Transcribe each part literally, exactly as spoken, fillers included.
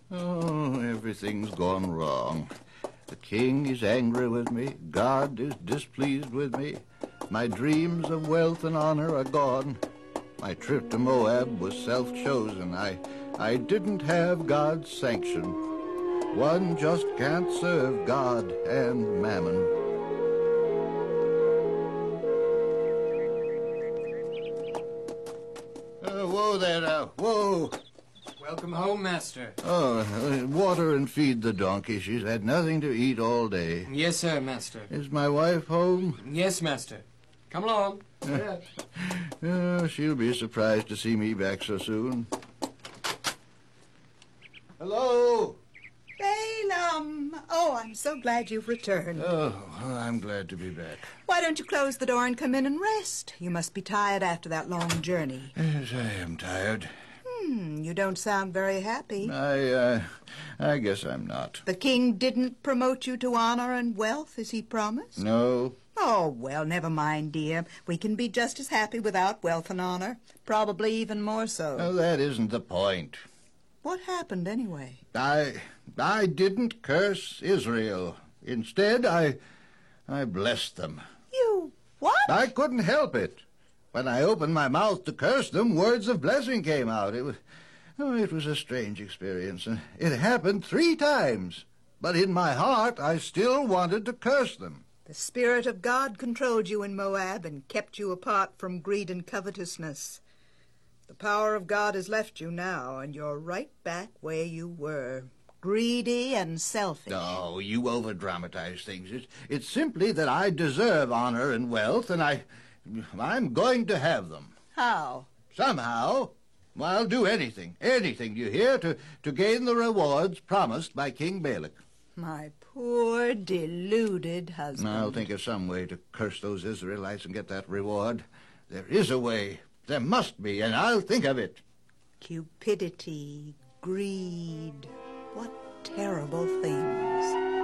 Oh, everything's gone wrong. The king is angry with me. God is displeased with me. My dreams of wealth and honor are gone. My trip to Moab was self-chosen. I, I didn't have God's sanction. One just can't serve God and mammon. Uh, whoa there now, whoa. Welcome home, master. Oh, uh, water and feed the donkey. She's had nothing to eat all day. Yes, sir, master. Is my wife home? Yes, master. Come along. Uh, uh, she'll be surprised to see me back so soon. Hello? Balaam! Oh, I'm so glad you've returned. Oh, I'm glad to be back. Why don't you close the door and come in and rest? You must be tired after that long journey. Yes, I am tired. Hmm, you don't sound very happy. I, uh, I guess I'm not. The king didn't promote you to honor and wealth as he promised? No. Oh, well, never mind, dear. We can be just as happy without wealth and honor. Probably even more so. No, that isn't the point. What happened, anyway? I, I didn't curse Israel. Instead, I, I blessed them. You what? I couldn't help it. When I opened my mouth to curse them, words of blessing came out. It was, oh, it was a strange experience, and it happened three times. But in my heart, I still wanted to curse them. The Spirit of God controlled you in Moab and kept you apart from greed and covetousness. The power of God has left you now, and you're right back where you were, greedy and selfish. Oh, you over-dramatize things. It's, it's simply that I deserve honor and wealth, and I, I'm going to have them. How? Somehow. I'll do anything, anything, do you hear, to, to gain the rewards promised by King Balak. My poor, deluded husband. I'll think of some way to curse those Israelites and get that reward. There is a way. There must be, and I'll think of it. Cupidity, greed, what terrible things.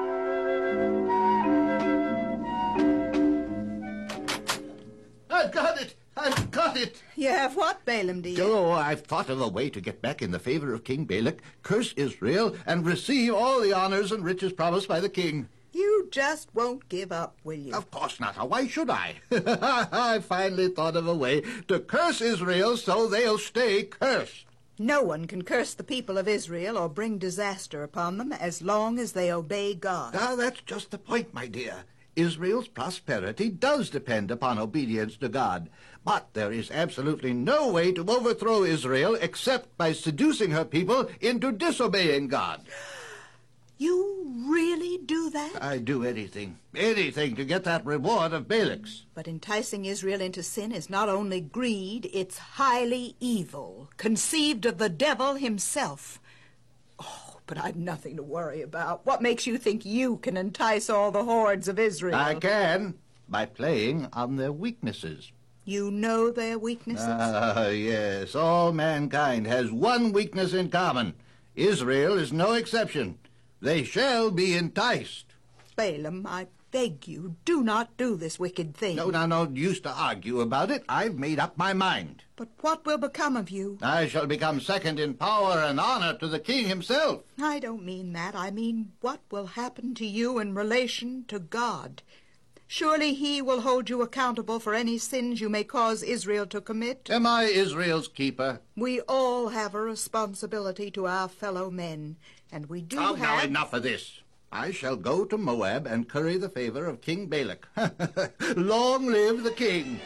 I've got it! I've got it! You have what, Balaam, dear? Oh, I've thought of a way to get back in the favor of King Balak, curse Israel, and receive all the honors and riches promised by the king. You just won't give up, will you? Of course not. Why should I? I finally thought of a way to curse Israel so they'll stay cursed. No one can curse the people of Israel or bring disaster upon them as long as they obey God. Now, that's just the point, my dear. Israel's prosperity does depend upon obedience to God. But there is absolutely no way to overthrow Israel except by seducing her people into disobeying God. You really do that? I do anything, anything to get that reward of Balak's. But enticing Israel into sin is not only greed, it's highly evil, conceived of the devil himself. Oh, but I've nothing to worry about. What makes you think you can entice all the hordes of Israel? I can, by playing on their weaknesses. You know their weaknesses? Ah, yes. All mankind has one weakness in common. Israel is no exception. They shall be enticed. Balaam, I beg you, do not do this wicked thing. No, no, no use to argue about it. I've made up my mind. But what will become of you? I shall become second in power and honor to the king himself. I don't mean that. I mean what will happen to you in relation to God. Surely he will hold you accountable for any sins you may cause Israel to commit. Am I Israel's keeper? We all have a responsibility to our fellow men, and we do Oh, have... now enough of this. I shall go to Moab and curry the favor of King Balak. Long live the king!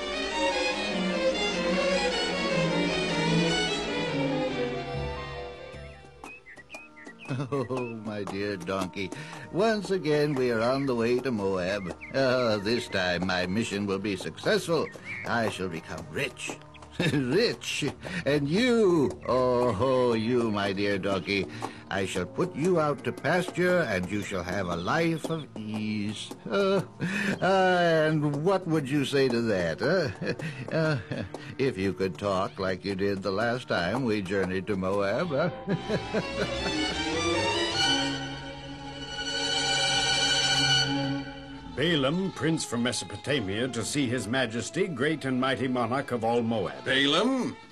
Oh, my dear donkey, once again we are on the way to Moab. Uh, this time my mission will be successful. I shall become rich. Rich. And you, oh, you, my dear donkey, I shall put you out to pasture, and you shall have a life of ease. Uh, uh, and what would you say to that? Uh, uh, if you could talk like you did the last time we journeyed to Moab. Huh? Balaam, prince from Mesopotamia, to see his majesty, great and mighty monarch of all Moab. Balaam,